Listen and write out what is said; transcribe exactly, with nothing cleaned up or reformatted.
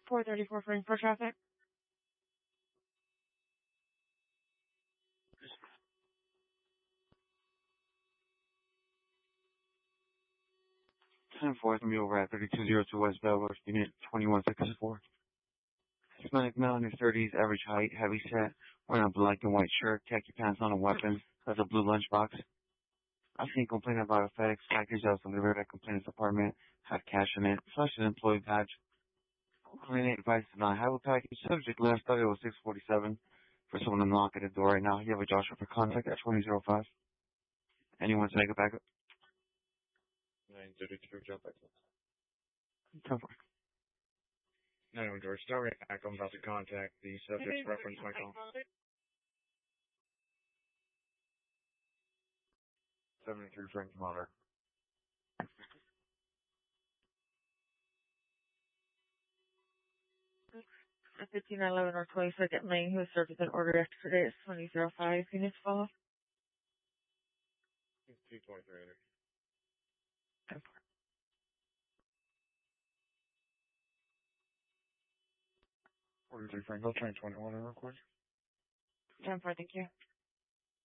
four thirty-four Frankfurt traffic. ten four, it's going to be over at thirty-two oh two West Bellows, unit twenty-one sixty-four. Hispanic male in his thirties, average height, heavy set, wearing a black and white shirt, khaki pants on a weapon, has a blue lunchbox. I've seen complaint about a FedEx package that was delivered at complainant's apartment, had cash in it, flashed an employee badge. Complainant advised to not have a package. Subject left, thought it was six forty-seven for someone to knock at the door right now. You have a Joshua for contact at twenty oh five. Anyone to make a backup? nine thirty-two, jump back. ten four. nine oh George, Star React, I'm about to contact the subject's reference my call. seventy-three Frank Motor. fifteen eleven or twenty-second Lane, who was served with an order yesterday at twenty oh five. Units follow. two twenty-three. ten four. forty-three Frank, I'll try twenty-one real quick. ten four, thank you.